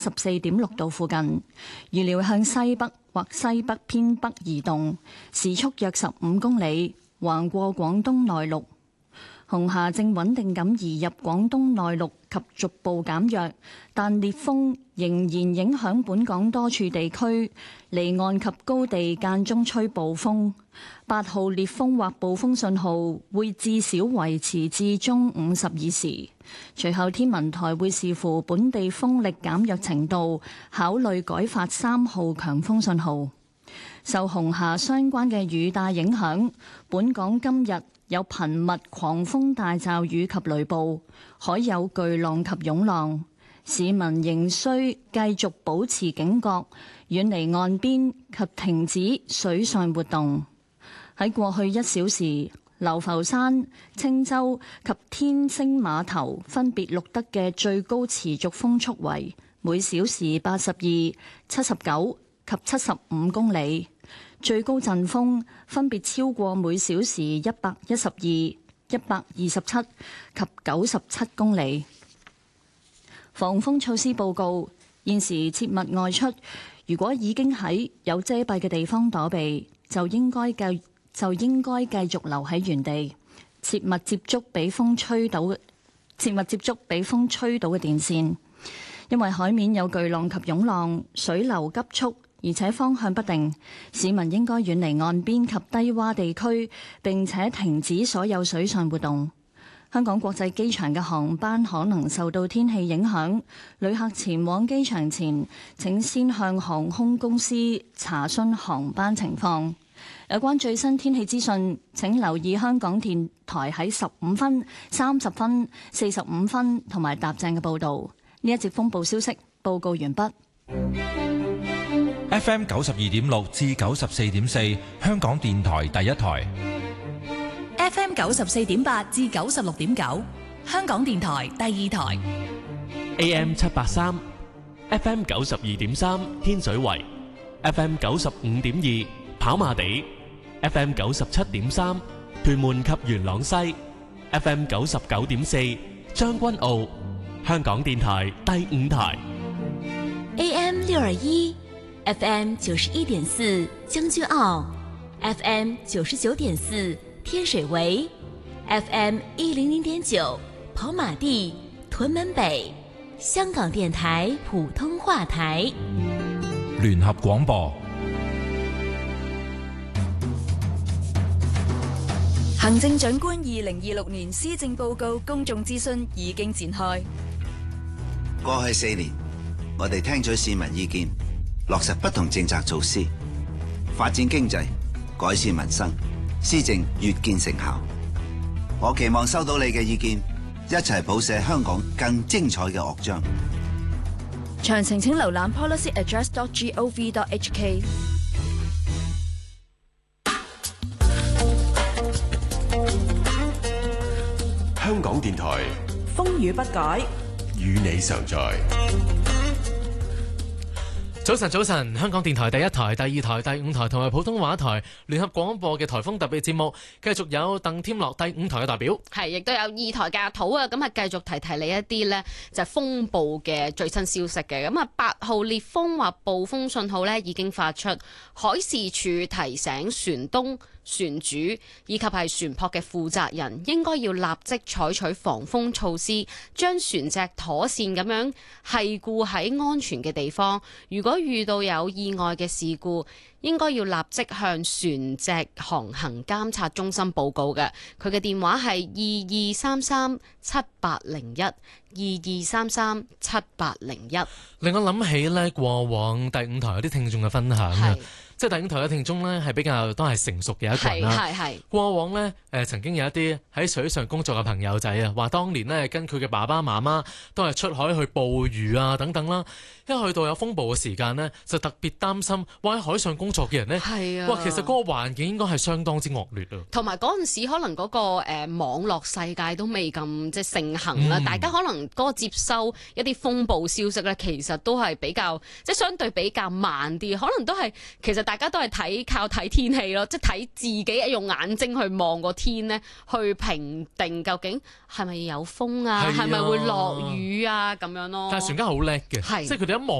14.6度附近，預料向西北或西北偏北移動，時速約15公里，橫過廣東內陸。紅霞正穩定咁移入廣東內陸及逐步減弱，但烈風仍然影響本港多處地區，離岸及高地間中吹暴風。8號烈風或暴風信號會至少維持至中午12時，隨後天文台會視乎本地風力減弱程度，考慮改發3號強風信號。受紅霞相關嘅雨帶影響，本港今日有頻密狂風大驟雨及雷暴，海有巨浪及湧浪，市民仍需繼續保持警覺，遠離岸邊及停止水上活動。喺過去1小時，流浮山、青洲及天星碼頭分別錄得嘅最高持續風速為每小時82、79及75公里。最高陣風分別超過每小時112、127及97公里。防風措施報告：現時切勿外出，如果已經喺有遮蔽嘅地方躲避，就應該繼續留喺原地。切勿接觸俾風吹倒嘅電線，因為海面有巨浪及湧浪，水流急速，而且方向不定，市民應該遠離岸邊及低洼地區，並且停止所有水上活動。香港國際機場嘅航班可能受到天氣影響，旅客前往機場前，請先向航空公司查詢航班情況。有關最新天氣資訊，請留意香港電台喺15分、30分、45分同埋踏正嘅報導。呢一節風暴消息報告完畢。 FM 92.6至94.4，香港電台第一台。 FM 94.8至96.9，香港電台第二台。 AM 783 FM 92.3，天水圍 FM 95.2，跑馬地 FM 97.3，屯門及元朗西 FM 99.4，將軍澳，香港電台第五台。 AM 621 FM 91.4，將軍澳 FM 99.4，天水圍 FM 100.9，跑馬地、屯門北，香港電台普通話台。 聯合廣播。 行政長官2026年施政報告公眾諮詢已經展開。 過去4年，我哋聽取市民意見，落實不同政策措施，發展經濟，改善民生，施政越見成效。我期望收到你嘅意見，一齊譜寫香港更精彩嘅樂章。 詳情請瀏覽 policyaddress.gov.hk。 香港電台風雨不改， 與你常在。 早晨，香港電台第一台、第二台、第五台同埋普通話台聯合廣播嘅颱風特別節目，繼續有鄧添樂第五台嘅代表， 係亦都有2台嘅阿土啊，咁啊繼續提你一啲呢，就係風暴嘅最新消息嘅。咁啊8號烈風或暴風信號呢已經發出，海事處提醒船東、船主以及係船舶嘅負責人應該要立即採取防風措施，將船隻妥善咁樣繫固喺安全嘅地方。如果遇到有意外嘅事故，應該要立即向船隻航行監察中心報告嘅。佢嘅電話係22337801 22337801。 令我諗起呢過往第五台有啲聽眾嘅分享啊。即係第五台嘅聽眾呢，係比較都係成熟嘅一群啦。過往呢，曾經有一啲喺水上工作嘅朋友仔啊，話當年呢，跟佢嘅爸爸媽媽都係出海去捕魚啊等等啦。一去到有風暴嘅時間呢，就特別擔心話喺海上工作嘅人呢，哇，其實嗰個環境應該係相當之惡劣啊。 同埋嗰陣時可能嗰個網絡世界都未咁即係盛行啦，大家可能嗰個接收一啲風暴消息呢，其實都係比較即係相對比較慢啲，可能都係其實大家都係靠睇天氣咯，即係睇自己用眼睛去望個天咧，去評定究竟係咪有風啊，係咪會落雨啊咁樣咯。 但係船家好叻嘅，即係佢哋一望